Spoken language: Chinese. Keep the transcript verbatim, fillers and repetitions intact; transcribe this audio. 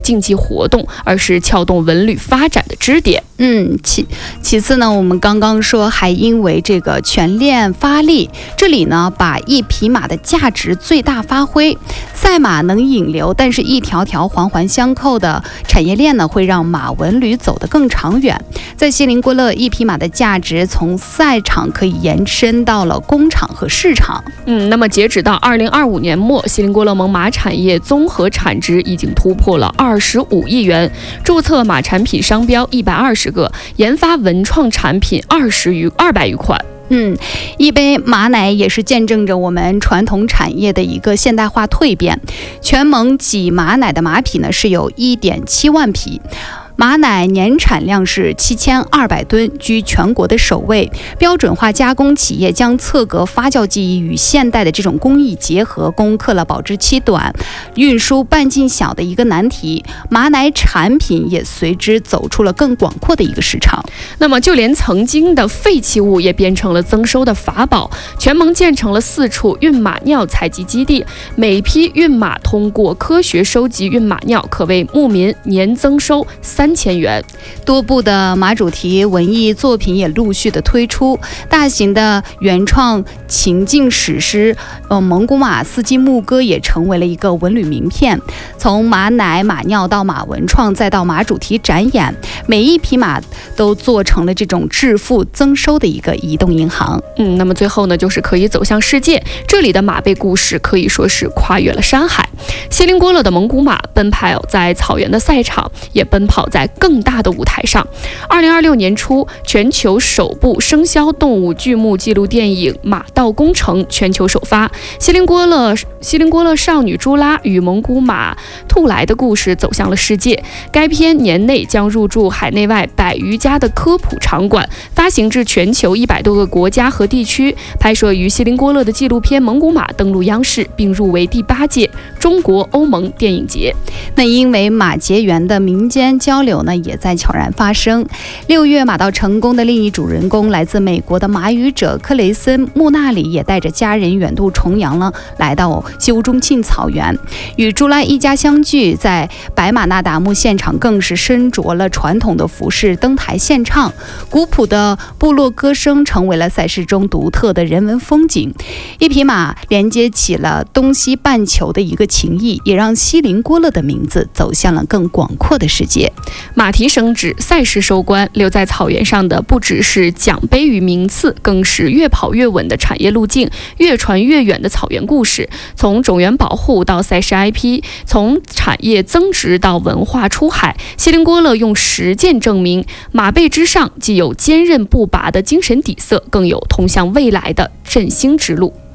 竞技活动，而是撬动文旅发展的支点。 嗯，其其次呢，我们刚刚说还因为这个全链发力，这里呢把一匹马的价值最大发挥。赛马能引流，但是一条条环环相扣的产业链呢，会让马文旅走得更长远。在锡林郭勒，一匹马的价值从赛场可以延伸到了工厂和市场。 嗯，那么截止到二零二五年末，锡林郭勒蒙马产业综合产值已经突破了二十五亿元，注册马产品商标一百二十个，研发文创产品二十余二百余款。 嗯，一杯马奶也是见证着我们传统产业的一个现代化蜕变。全蒙挤马奶的马匹呢是有一点七万匹。马奶年产量是七千二百吨，居全国的首位。标准化加工企业将侧格发酵技艺与现代的这种工艺结合，攻克了保质期短、运输半径小的一个难题。马奶产品也随之走出了更广阔的一个市场。 那么，就连曾经的废弃物也变成了增收的法宝。全蒙建成了四处运马尿采集基地，每批运马通过科学收集运马尿，可为牧民年增收三千元。 多部的马主题文艺作品也陆续的推出，大型的原创情境史诗，呃，蒙古马四季牧歌也成为了一个文旅名片。从马奶、马尿到马文创，再到马主题展演，每一匹马都做成了这种致富增收的一个移动银行。 嗯，那么最后呢，就是可以走向世界。这里的马背故事可以说是跨越了山海。锡林郭勒的蒙古马奔跑在草原的赛场，也奔跑在更大的舞台上。二零二六年初，全球首部生肖动物剧目纪录电影《马到功成》全球首发。锡林郭勒锡林郭勒少女朱拉与蒙古马兔来的故事走向了世界。该片年内将入驻海内外百余家的科普场馆，发行至全球一百多个国家和地区。拍摄于锡林郭勒的纪录片《蒙古马》登陆央视，并入围第八届中国欧盟电影节。 那因为马结缘的民间交流呢，也在悄然发生。六月马到成功的另一主人公，来自美国的马语者克雷森·穆纳里，也带着家人远渡重洋了，来到休中庆草原，与朱拉一家相聚。在白马那达慕现场，更是身着了传统的服饰登台献唱，古朴的部落歌声成为了赛事中独特的人文风景。一匹马连接起了东西半球的一个情谊，也让锡林郭勒的名字走向了更广阔的世界。 马蹄升职，赛事收官，留在草原上的不只是奖杯与名次，更是越跑越稳的产业路径，越传越远的草原故事。从种源保护到赛事 I P， 从产业增值到文化出海，锡林郭勒用实践证明，马背之上既有坚韧不拔的精神底色，更有通向未来的振兴之路。